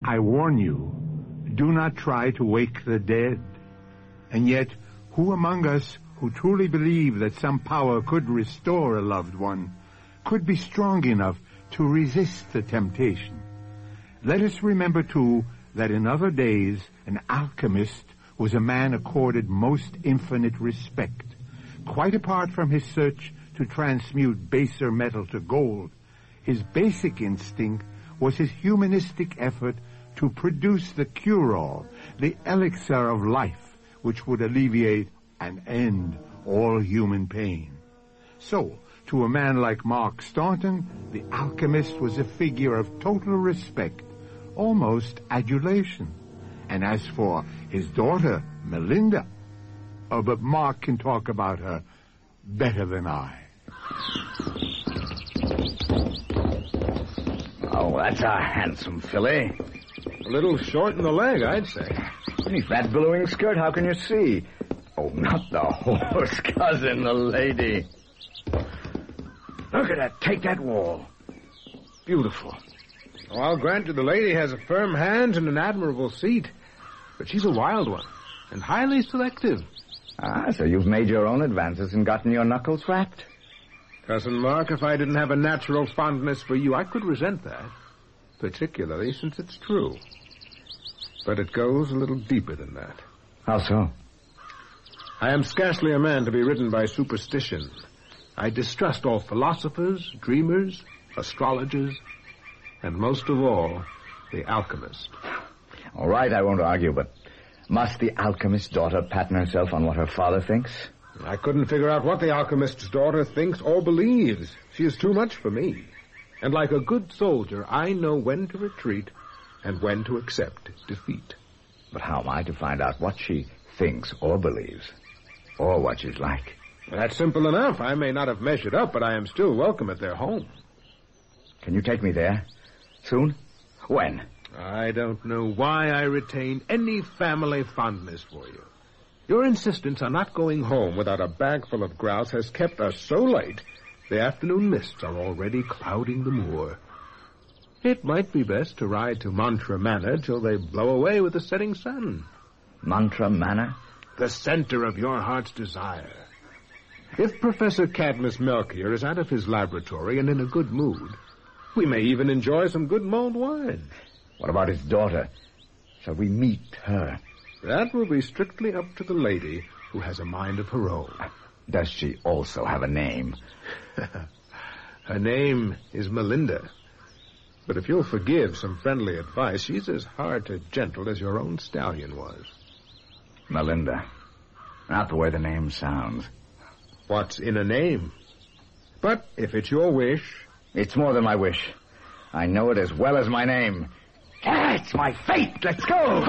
I warn you, do not try to wake the dead. And yet, who among us who truly believe that some power could restore a loved one could be strong enough to resist the temptation? Let us remember, too, that in other days an alchemist was a man accorded most infinite respect. Quite apart from his search to transmute baser metal to gold, his basic instinct was his humanistic effort to produce the cure-all, the elixir of life, which would alleviate and end all human pain. So, to a man like Mark Staunton, the alchemist was a figure of total respect, almost adulation. And as for his daughter, Melinda, but Mark can talk about her better than I. Oh, that's a handsome filly. A little short in the leg, I'd say. Beneath that billowing skirt, how can you see? Oh, not the horse, cousin, the lady. Look at that. Take that wall. Beautiful. Oh, I'll grant you the lady has a firm hand and an admirable seat. But she's a wild one, and highly selective. Ah, so you've made your own advances and gotten your knuckles wrapped? Cousin Mark, if I didn't have a natural fondness for you, I could resent that. Particularly since it's true. But it goes a little deeper than that. How so? I am scarcely a man to be ridden by superstition. I distrust all philosophers, dreamers, astrologers, and most of all, the alchemist. All right, I won't argue, but must the alchemist's daughter pattern herself on what her father thinks? I couldn't figure out what the alchemist's daughter thinks or believes. She is too much for me. And like a good soldier, I know when to retreat and when to accept defeat. But how am I to find out what she thinks or believes, or what she's like? That's simple enough. I may not have measured up, but I am still welcome at their home. Can you take me there? Soon? When? I don't know why I retain any family fondness for you. Your insistence on not going home without a bag full of grouse has kept us so late, the afternoon mists are already clouding the moor. It might be best to ride to Mantra Manor till they blow away with the setting sun. Mantra Manor? The center of your heart's desire. If Professor Cadmus Melchior is out of his laboratory and in a good mood, we may even enjoy some good mulled wine. What about his daughter? Shall we meet her? That will be strictly up to the lady, who has a mind of her own. Does she also have a name? Her name is Melinda. But if you'll forgive some friendly advice, she's as hard to gentle as your own stallion was. Melinda. Not the way the name sounds. What's in a name? But if it's your wish... It's more than my wish. I know it as well as my name. Ah, it's my fate. Let's go!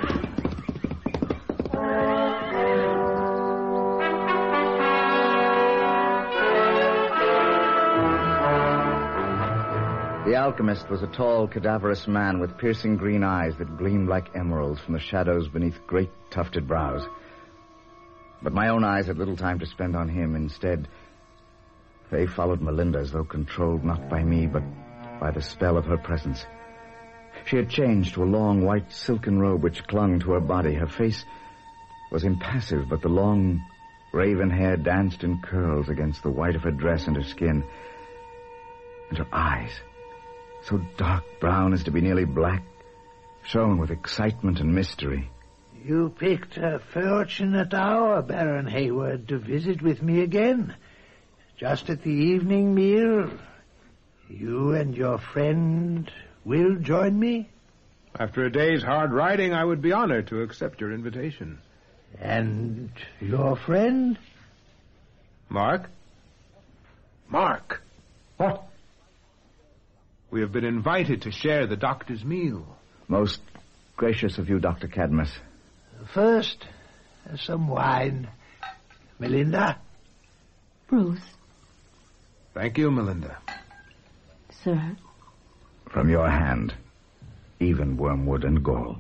The alchemist was a tall, cadaverous man with piercing green eyes that gleamed like emeralds from the shadows beneath great tufted brows. But my own eyes had little time to spend on him. Instead, they followed Melinda as though controlled not by me, but by the spell of her presence. She had changed to a long white silken robe which clung to her body. Her face was impassive, but the long raven hair danced in curls against the white of her dress and her skin. And her eyes, so dark brown as to be nearly black, shone with excitement and mystery. You picked a fortunate hour, Baron Hayward, to visit with me again. Just at the evening meal, you and your friend will join me? After a day's hard riding, I would be honored to accept your invitation. And your friend? Mark? Mark! What? We have been invited to share the doctor's meal. Most gracious of you, Dr. Cadmus. First, some wine. Melinda? Bruce. Thank you, Melinda. Sir. From your hand, even wormwood and gall.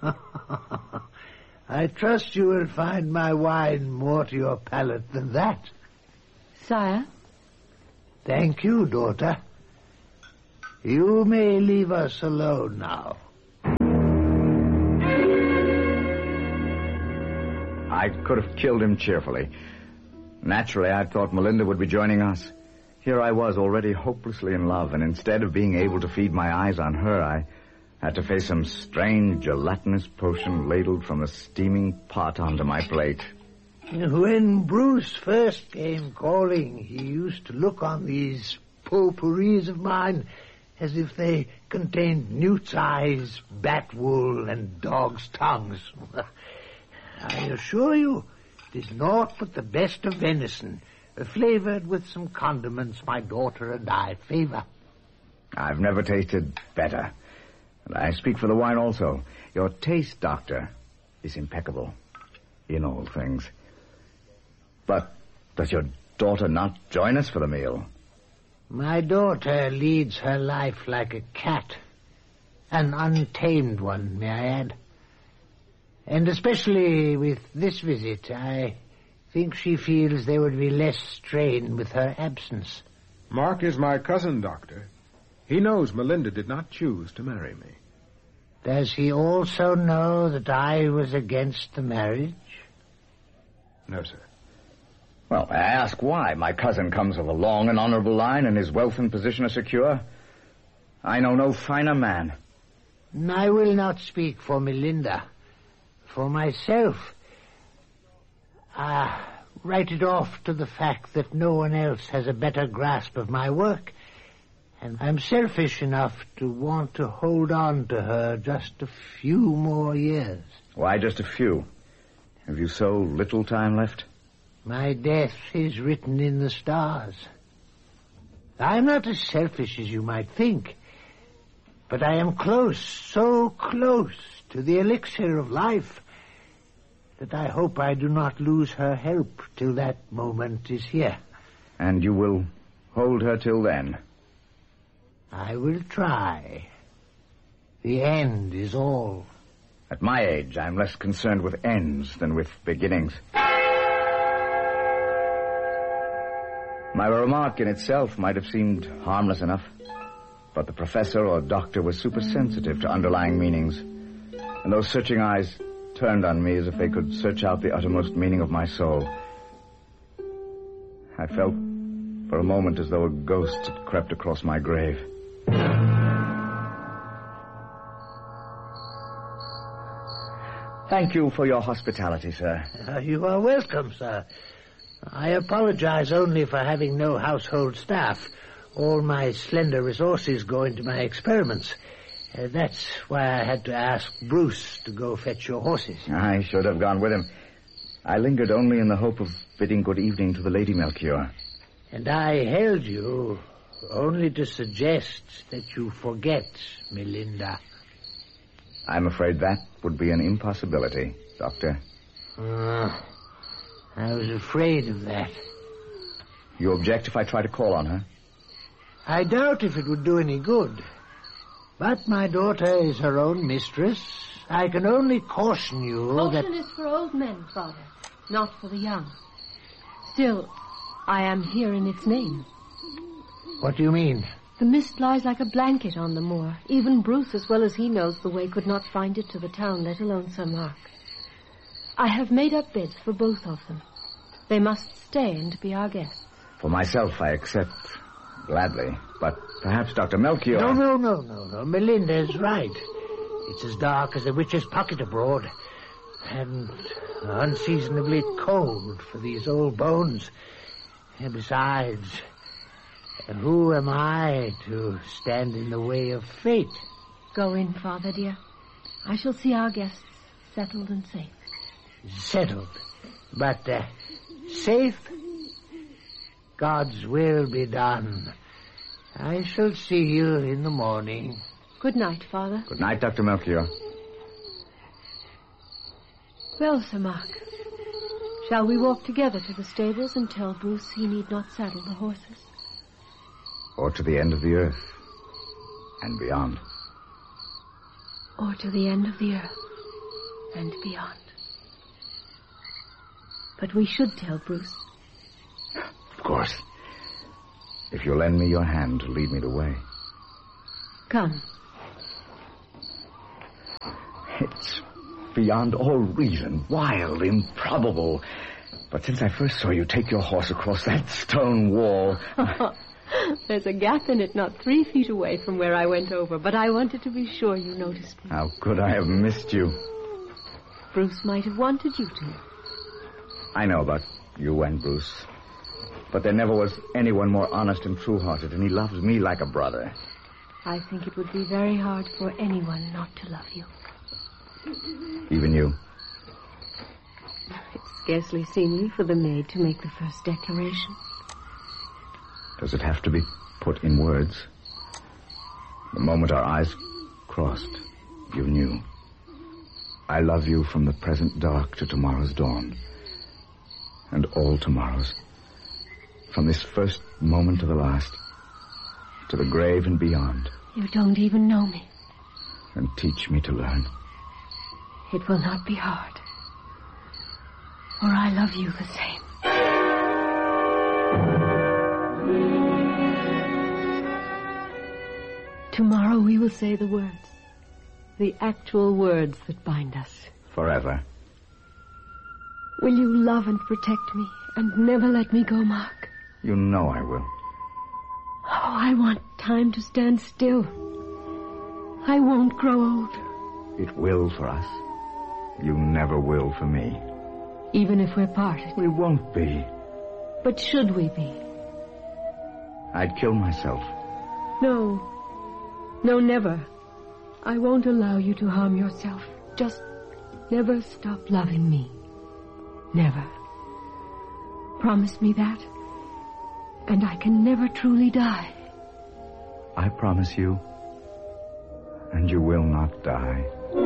I trust you will find my wine more to your palate than that. Sire. Thank you, daughter. You may leave us alone now. I could have killed him cheerfully. Naturally, I thought Melinda would be joining us. Here I was, already hopelessly in love, and instead of being able to feed my eyes on her, I had to face some strange gelatinous potion ladled from a steaming pot onto my plate. When Bruce first came calling, he used to look on these potpourris of mine as if they contained newt's eyes, bat wool, and dog's tongues. I assure you, it is naught but the best of venison, flavored with some condiments my daughter and I favor. I've never tasted better. And I speak for the wine also. Your taste, Doctor, is impeccable in all things. But does your daughter not join us for the meal? My daughter leads her life like a cat. An untamed one, may I add. And especially with this visit, I think she feels there would be less strain with her absence. Mark is my cousin, Doctor. He knows Melinda did not choose to marry me. Does he also know that I was against the marriage? No, sir. Well, I ask why. My cousin comes of a long and honorable line, and his wealth and position are secure. I know no finer man. I will not speak for Melinda. For myself, write it off to the fact that no one else has a better grasp of my work, and I'm selfish enough to want to hold on to her just a few more years. Why just a few? Have you so little time left? My death is written in the stars. I'm not as selfish as you might think, but I am close, so close to the elixir of life that I hope I do not lose her help till that moment is here. And you will hold her till then? I will try. The end is all. At my age, I'm less concerned with ends than with beginnings. My remark in itself might have seemed harmless enough, but the professor or doctor was supersensitive to underlying meanings, and those searching eyes turned on me as if they could search out the uttermost meaning of my soul. I felt for a moment as though a ghost had crept across my grave. Thank you for your hospitality, sir. You are welcome, sir. I apologize only for having no household staff. All my slender resources go into my experiments. That's why I had to ask Bruce to go fetch your horses. I should have gone with him. I lingered only in the hope of bidding good evening to the Lady Melchior. And I held you only to suggest that you forget Melinda. I'm afraid that would be an impossibility, Doctor. I was afraid of that. You object if I try to call on her? I doubt if it would do any good. But my daughter is her own mistress. I can only caution you that... Caution is for old men, Father, not for the young. Still, I am here in its name. What do you mean? The mist lies like a blanket on the moor. Even Bruce, as well as he knows the way, could not find it to the town, let alone Sir Mark. I have made up beds for both of them. They must stay and be our guests. For myself, I accept gladly. But perhaps Dr. Melchior... No. Melinda is right. It's as dark as a witch's pocket abroad. And unseasonably cold for these old bones. And besides, who am I to stand in the way of fate? Go in, Father, dear. I shall see our guests settled and safe. Settled, but safe? God's will be done. I shall see you in the morning. Good night, Father. Good night, Dr. Melchior. Well, Sir Mark, shall we walk together to the stables and tell Bruce he need not saddle the horses? Or to the end of the earth and beyond. Or to the end of the earth and beyond. But we should tell Bruce. Of course. If you'll lend me your hand to lead me the way. Come. It's beyond all reason, wild, improbable. But since I first saw you take your horse across that stone wall... There's a gap in it not 3 feet away from where I went over, but I wanted to be sure you noticed me. How could I have missed you? Bruce might have wanted you to. I know about you and Bruce. But there never was anyone more honest and true-hearted, and he loves me like a brother. I think it would be very hard for anyone not to love you. Even you? It's scarcely seemly for the maid to make the first declaration. Does it have to be put in words? The moment our eyes crossed, you knew. I love you from the present dark to tomorrow's dawn. And all tomorrows. From this first moment to the last. To the grave and beyond. You don't even know me. And teach me to learn. It will not be hard. For I love you the same. Tomorrow we will say the words. The actual words that bind us. Forever. Will you love and protect me and never let me go, Mark? You know I will. Oh, I want time to stand still. I won't grow old. It will for us. You never will for me. Even if we're parted. We won't be. But should we be? I'd kill myself. No. No, never. I won't allow you to harm yourself. Just never stop loving me. Never. Promise me that, and I can never truly die. I promise you, and you will not die.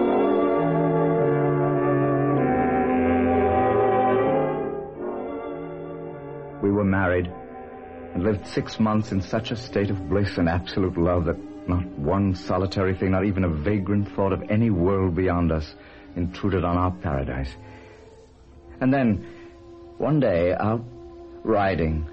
We were married and lived 6 months in such a state of bliss and absolute love that not one solitary thing, not even a vagrant thought of any world beyond us, intruded on our paradise. And then, one day, out riding.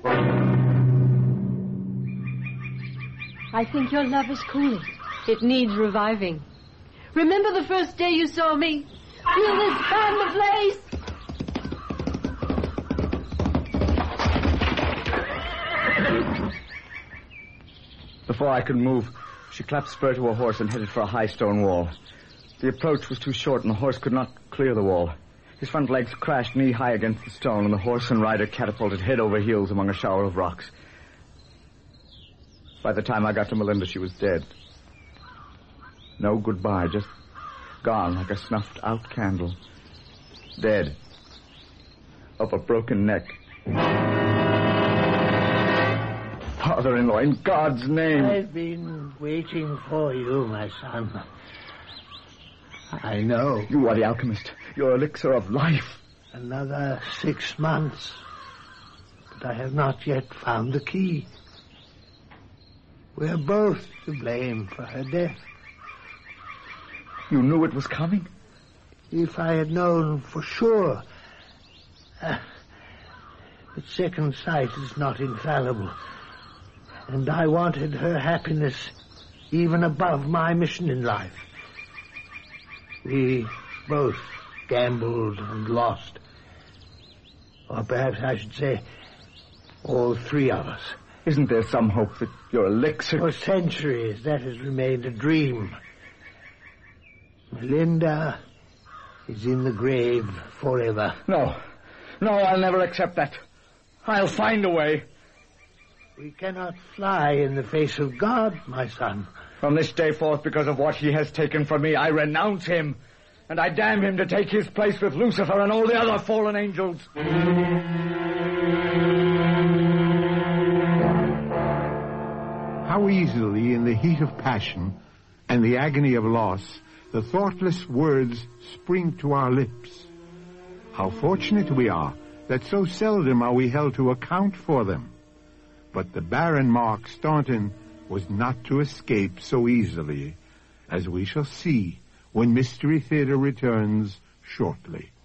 I think your love is cooling. It needs reviving. Remember the first day you saw me? Feel this fan of lace? Before I could move, she clapped spur to her horse and headed for a high stone wall. The approach was too short and the horse could not clear the wall. His front legs crashed knee-high against the stone, and the horse and rider catapulted head over heels among a shower of rocks. By the time I got to Melinda, she was dead. No goodbye, just gone like a snuffed-out candle. Dead. Of a broken neck. Father-in-law, in God's name. I've been waiting for you, my son. I know. You are the alchemist. Your elixir of life. Another 6 months. But I have not yet found the key. We're both to blame for her death. You knew it was coming? If I had known for sure. But second sight is not infallible. And I wanted her happiness even above my mission in life. We both gambled and lost. Or perhaps I should say, all 3 of us. Isn't there some hope that your elixir... For centuries, that has remained a dream. Melinda is in the grave forever. No, I'll never accept that. I'll find a way. We cannot fly in the face of God, my son. From this day forth, because of what he has taken from me, I renounce him. And I damn him to take his place with Lucifer and all the other fallen angels. How easily, in the heat of passion and the agony of loss, the thoughtless words spring to our lips. How fortunate we are that so seldom are we held to account for them. But the Baron Mark Staunton was not to escape so easily, as we shall see when Mystery Theater returns shortly.